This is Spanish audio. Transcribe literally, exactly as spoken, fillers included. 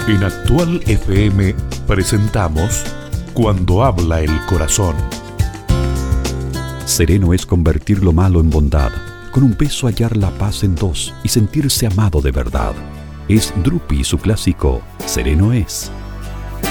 En Actual F M presentamos Cuando habla el corazón. Sereno es convertir lo malo en bondad, con un beso hallar la paz en dos y sentirse amado de verdad. Es Drupi su clásico, Sereno es.